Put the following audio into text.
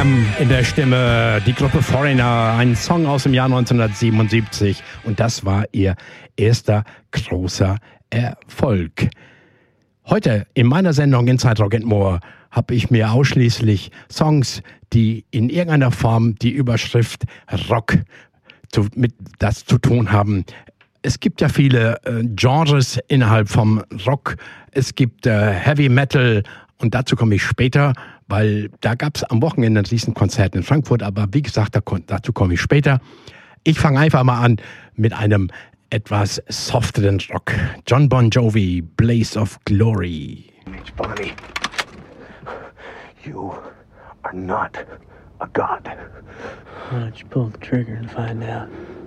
Graham in der Stimme, die Gruppe Foreigner, ein Song aus dem Jahr 1977 und das war ihr erster großer Erfolg. Heute in meiner Sendung Inside Rock and More habe ich mir ausschließlich Songs, die in irgendeiner Form die Überschrift Rock mit das zu tun haben. Es gibt ja viele Genres innerhalb vom Rock. Es gibt Heavy Metal und dazu komme ich später, weil da gab es am Wochenende ein Riesenkonzert in Frankfurt, aber wie gesagt, dazu komme ich später. Ich fange einfach mal an mit einem etwas softeren Rock. John Bon Jovi, Blaze of Glory. Bonnie, you are not a god. Why don't you pull the trigger and find out?